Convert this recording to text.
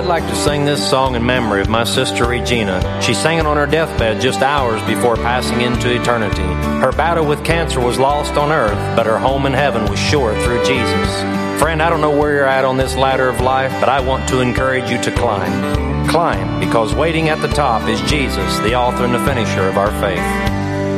like to sing this song in memory of my sister Regina. She sang it on her deathbed just hours before passing into eternity. Her battle with cancer was lost on earth, but her home in heaven was sure through Jesus. Friend, I don't know where you're at on this ladder of life, but I want to encourage you to climb. Climb, because waiting at the top is Jesus, the author and the finisher of our faith.